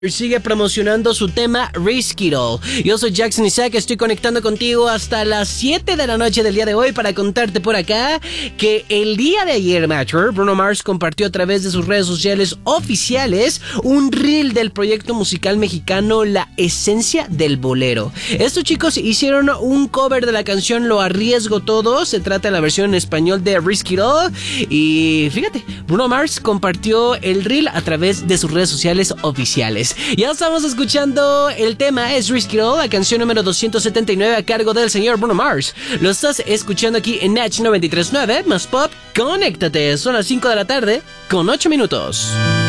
Sigue promocionando su tema Risk It All. Yo soy Jackson Isaac, estoy conectando contigo hasta las 7 de la noche del día de hoy para contarte por acá que el día de ayer, Matter, Bruno Mars compartió a través de sus redes sociales oficiales un reel del proyecto musical mexicano La Esencia del Bolero. Estos chicos hicieron un cover de la canción Lo Arriesgo Todo, se trata de la versión en español de Risk It All y fíjate, Bruno Mars compartió el reel a través de sus redes sociales oficiales. Ya estamos escuchando el tema, es Risk It All, la canción número 279 a cargo del señor Bruno Mars. Lo estás escuchando aquí en Natch 93.9, más pop, conéctate, son las 5 de la tarde con 8 minutos.